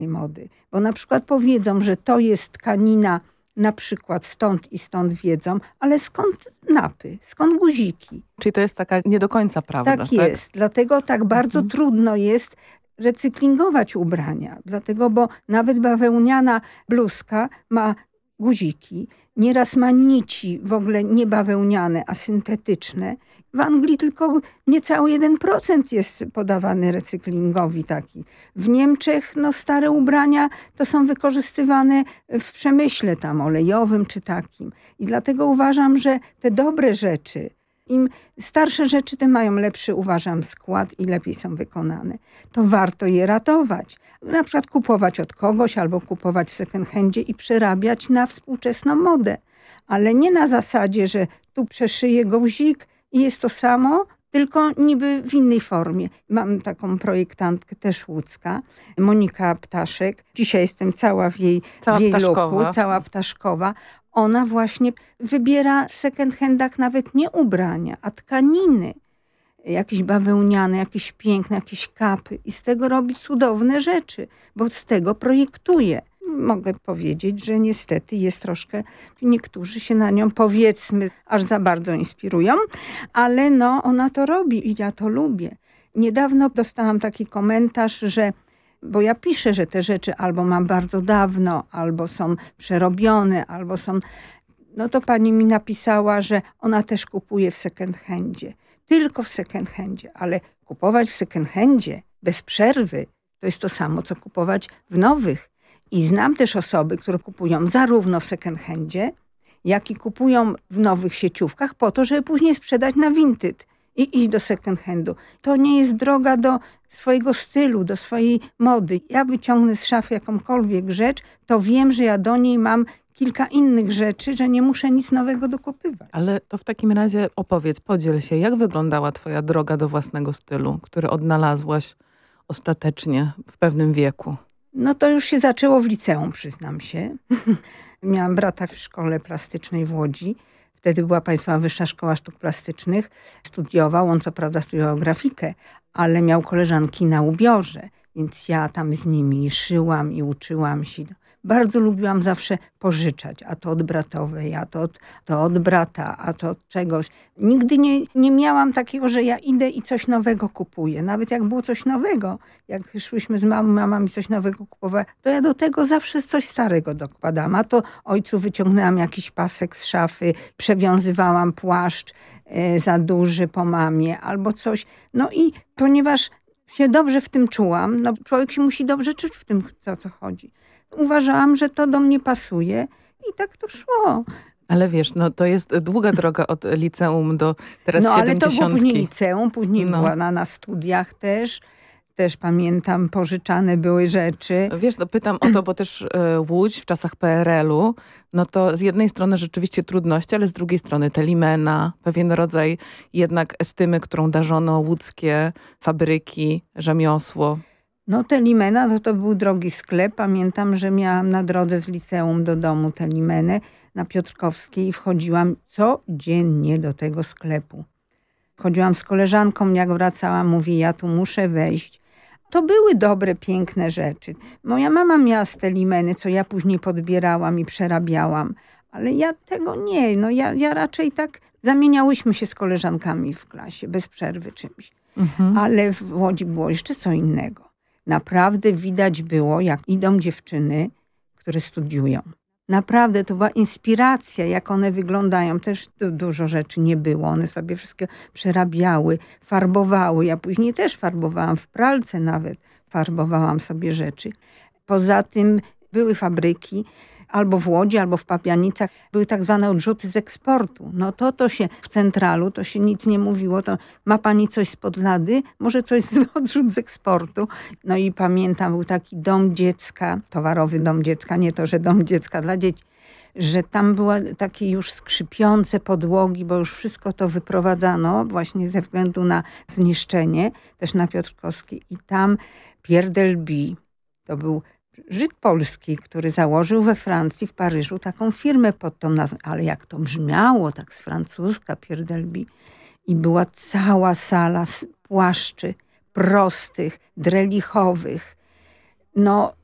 mody. Bo na przykład powiedzą, że to jest tkanina na przykład stąd i stąd wiedzą, ale skąd napy, skąd guziki? Czyli to jest taka nie do końca prawda, tak? Jest. Dlatego tak bardzo trudno jest recyklingować ubrania. Dlatego, bo nawet bawełniana bluzka ma guziki. Nieraz ma nici w ogóle nie bawełniane, a syntetyczne. W Anglii tylko niecały 1% jest podawany recyklingowi taki. W Niemczech stare ubrania to są wykorzystywane w przemyśle tam olejowym czy takim. I dlatego uważam, że te dobre rzeczy, im starsze rzeczy, tym mają lepszy, uważam, skład i lepiej są wykonane. To warto je ratować. Na przykład kupować od kogoś albo kupować w second handzie i przerabiać na współczesną modę. Ale nie na zasadzie, że tu przeszyję guzik i jest to samo, tylko niby w innej formie. Mam taką projektantkę też łódzka, Monika Ptaszek. Dzisiaj jestem cała w jej looku, cała ptaszkowa. Ona właśnie wybiera w second handach nawet nie ubrania, a tkaniny. Jakieś bawełniane, jakieś piękne, jakieś kapy. I z tego robi cudowne rzeczy, bo z tego projektuje. Mogę powiedzieć, że niestety jest troszkę, niektórzy się na nią, powiedzmy, aż za bardzo inspirują, ale ona to robi i ja to lubię. Niedawno dostałam taki komentarz, że bo ja piszę, że te rzeczy albo mam bardzo dawno, albo są przerobione, albo są... to pani mi napisała, że ona też kupuje w second handzie. Tylko w second handzie, ale kupować w second handzie bez przerwy to jest to samo, co kupować w nowych. I znam też osoby, które kupują zarówno w second handzie, jak i kupują w nowych sieciówkach po to, żeby później sprzedać na Vinted i iść do second handu. To nie jest droga do swojego stylu, do swojej mody. Ja wyciągnę z szafy jakąkolwiek rzecz, to wiem, że ja do niej mam kilka innych rzeczy, że nie muszę nic nowego dokupywać. Ale to w takim razie opowiedz, podziel się, jak wyglądała twoja droga do własnego stylu, który odnalazłaś ostatecznie w pewnym wieku? To już się zaczęło w liceum, przyznam się. Miałam brata w szkole plastycznej w Łodzi. Wtedy była Państwowa Wyższa Szkoła Sztuk Plastycznych. Studiował, on co prawda studiował grafikę, ale miał koleżanki na ubiorze. Więc ja tam z nimi szyłam i uczyłam się. Bardzo lubiłam zawsze pożyczać, a to od bratowej, a to od brata, a to od czegoś. Nigdy nie miałam takiego, że ja idę i coś nowego kupuję. Nawet jak było coś nowego, jak szłyśmy z mamą, mama mi coś nowego kupowała, to ja do tego zawsze coś starego dokładałam. A to ojcu wyciągnęłam jakiś pasek z szafy, przewiązywałam płaszcz za duży po mamie albo coś. I ponieważ się dobrze w tym czułam, człowiek się musi dobrze czuć w tym, o co chodzi. Uważałam, że to do mnie pasuje i tak to szło. Ale wiesz, to jest długa droga od liceum do teraz 70. Ale to było później liceum, później była na studiach też. Też pamiętam, pożyczane były rzeczy. Wiesz, pytam o to, bo też Łódź w czasach PRL-u, to z jednej strony rzeczywiście trudności, ale z drugiej strony te limena, pewien rodzaj jednak estymy, którą darzono łódzkie fabryki, rzemiosło. Te limena, to był drogi sklep. Pamiętam, że miałam na drodze z liceum do domu te limeny na Piotrkowskiej i wchodziłam codziennie do tego sklepu. Chodziłam z koleżanką, jak wracałam, mówi, ja tu muszę wejść. To były dobre, piękne rzeczy. Moja mama miała te limeny, co ja później podbierałam i przerabiałam. Ale ja tego nie. Ja raczej tak zamieniałyśmy się z koleżankami w klasie, bez przerwy czymś. Ale w Łodzi było jeszcze co innego. Naprawdę widać było, jak idą dziewczyny, które studiują. Naprawdę to była inspiracja, jak one wyglądają. Też dużo rzeczy nie było. One sobie wszystko przerabiały, farbowały. Ja później też farbowałam, w pralce nawet farbowałam sobie rzeczy. Poza tym były fabryki, albo w Łodzi, albo w Papianicach. Były tak zwane odrzuty z eksportu. To się w centralu, to się nic nie mówiło. To ma pani coś spod lady? Może coś z odrzut z eksportu? I pamiętam, był taki dom dziecka, towarowy dom dziecka, nie to, że dom dziecka dla dzieci, że tam były takie już skrzypiące podłogi, bo już wszystko to wyprowadzano właśnie ze względu na zniszczenie, też na Piotrkowskiej. I tam Pierre Delby, to był Żyd polski, który założył we Francji, w Paryżu taką firmę pod tą nazwą. Ale jak to brzmiało, tak z francuska, Pierre Delby. I była cała sala z płaszczy prostych, drelichowych.